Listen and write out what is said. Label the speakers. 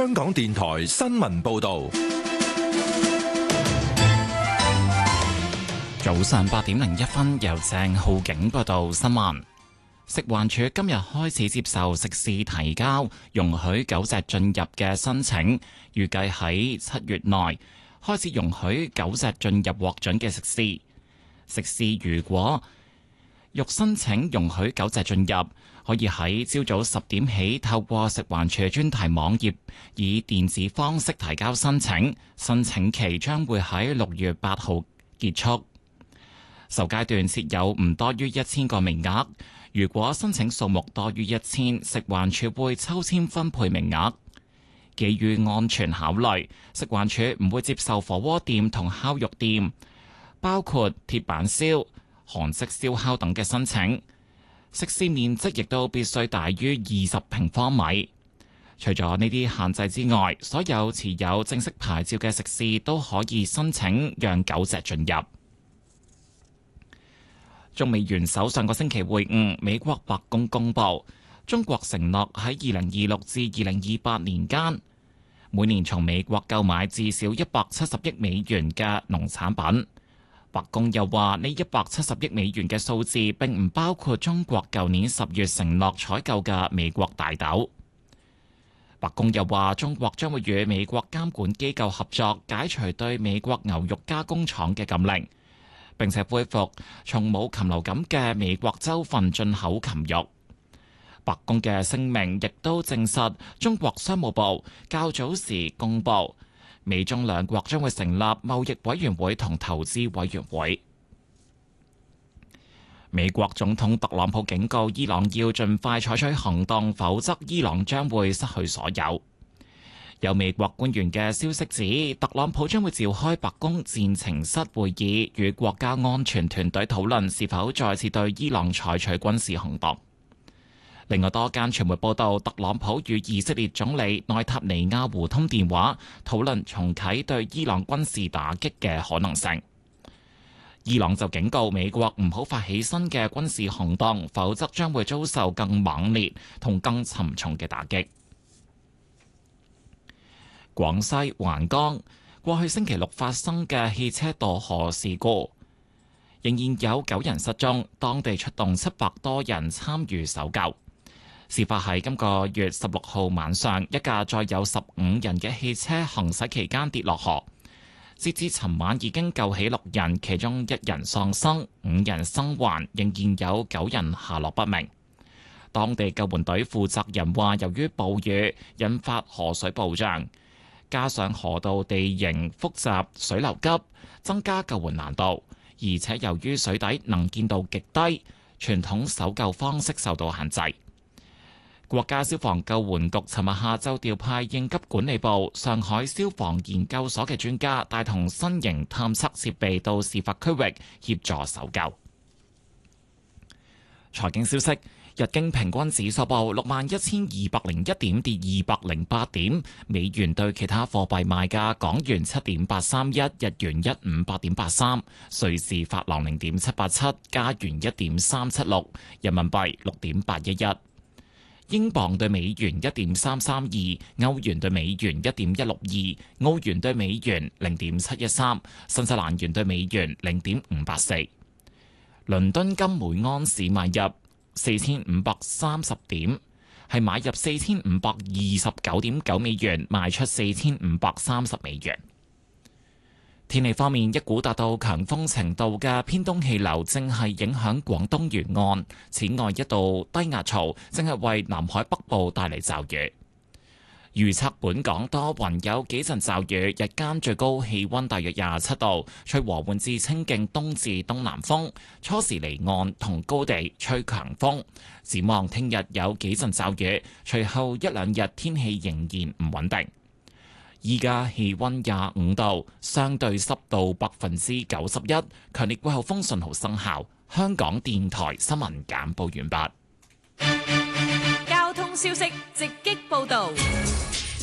Speaker 1: 香港電台新聞報道。
Speaker 2: 早上8:01，由鄭浩景報道新聞。食環署今日開始接受食肆提交容許狗隻進入嘅申請，預計喺7月內開始容許狗隻進入獲准嘅食肆。食肆如果欲申請容許狗隻進入，可以喺朝早10點起透過食環署專題網頁以電子方式提交申請，申請期將會喺6月8號結束。首階段設有唔多於1000個名額，如果申請數目多於1000，食環署會抽籤分配名額。基於安全考慮，食環署唔會接受火鍋店同烤肉店，包括鐵板燒、韓式燒烤等嘅申請。食肆面積亦都必須大於20平方米。除咗呢啲限制之外，所有持有正式牌照嘅食肆都可以申請讓狗隻進入。中美元首上個星期會晤，美國白宮公佈，中國承諾喺2026至2028年間，每年從美國購買至少170億美元嘅農產品。白宮又話，呢170億美元嘅數字並唔包括中國舊年10月承諾採購嘅美國大豆。白宮又話，中國將會與美國監管機構合作，解除對美國牛肉加工廠嘅禁令，並且恢復從冇禽流感嘅美國州份進口禽肉。白宮嘅聲明亦都證實，中國商務部較早時公佈，美中兩國將會成立貿易委員會同投資委員會。美國總統特朗普警告伊朗要盡快採取行動，否則伊朗將會失去所有。有美國官員嘅消息指，特朗普將會召開白宮戰情室會議，與國家安全團隊討論是否再次對伊朗採取軍事行動。另外多間傳媒報道，特朗普與以色列總理內塔尼亞胡通電話，討論重啟對伊朗軍事打擊嘅可能性。伊朗就警告美國唔好發起新嘅軍事行動，否則將會遭受更猛烈同更沉重嘅打擊。廣西環江過去星期六發生嘅汽車墮河事故，仍然有9人失蹤，當地出動700多人參與搜救。事發喺今個月16號晚上，一架載有15人嘅汽車行駛期間跌落河。截至尋晚已經救起6人，其中1人喪生，5人生還，仍然有9人下落不明。當地救援隊負責人話，由於暴雨引發河水暴漲，加上河道地形複雜、水流急，增加救援難度，而且由於水底能見度極低，傳統搜救方式受到限制。國家消防救援局尋日下晝調派應急管理部、上海消防研究所嘅專家，帶同新型探測設備到事發區域協助搜救。財經消息：日經平均指數報61,201點，跌208點。美元對其他貨幣賣價：港元7.831，日元158.83，瑞士法郎0.787，加元1.376，人民幣6.811。英鎊對美元1.332，歐元對美元1.162，澳元對美元0.713，新西蘭元對美元0.584。倫敦金每盎司買入4530點，係買入4529.9美元，賣出4530美元。天氣方面，一股達到強風程度嘅偏東氣流正係影響廣東沿岸，此外一道低壓槽正係為南海北部帶嚟驟雨。預測本港多雲，有幾陣驟雨，日間最高氣溫大約27度，吹和緩至清勁東至東南風，初時離岸同高地吹強風。展望聽日有幾陣驟雨，隨後一兩日天氣仍然唔穩定。依家氣溫25度，相對濕度91%，強烈季候風信號生效。香港電台新聞簡報完畢。
Speaker 3: 交通消息直擊報道。